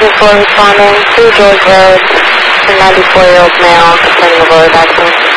94 responding, 3 George Road, a 94-year-old male complaining of road accident.